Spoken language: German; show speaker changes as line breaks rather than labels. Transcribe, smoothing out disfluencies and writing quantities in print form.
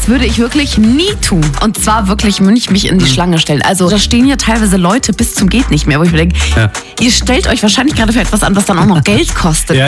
Das würde ich wirklich nie tun. Und zwar wirklich nicht mich in die Schlange stellen. Also da stehen ja teilweise Leute bis zum geht nicht mehr, wo ich mir denke, ihr stellt euch wahrscheinlich gerade für etwas an, was dann auch noch Geld kostet.
Ja.